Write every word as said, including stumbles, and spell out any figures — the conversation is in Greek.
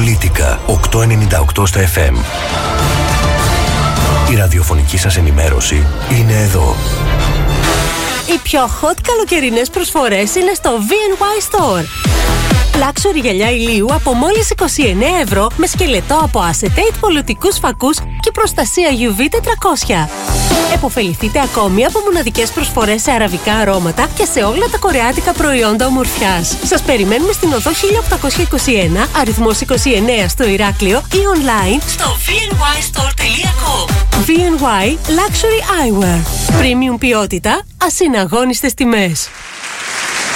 Πολίτικα οκτακόσια ενενήντα οκτώ στα εφ εμ. Η ραδιοφωνική σας ενημέρωση είναι εδώ. Οι πιο hot καλοκαιρινές προσφορές είναι στο βι εν γουάι Store. Luxury γυαλιά ηλίου από μόλις είκοσι εννέα ευρώ με σκελετό από acetate πολιτικούς φακούς και προστασία γιου βι τετρακόσια. Εποφεληθείτε ακόμη από μοναδικές προσφορές σε αραβικά αρώματα και σε όλα τα κορεάτικα προϊόντα ομορφιάς. Σας περιμένουμε στην οδό χίλια οκτακόσια είκοσι ένα, αριθμός είκοσι εννέα στο Ηράκλειο ή online στο βι εν γουάι στορ τελεία κομ. βι εν γουάι Luxury Eyewear. Premium ποιότητα, ασυναγώνιστες τιμές.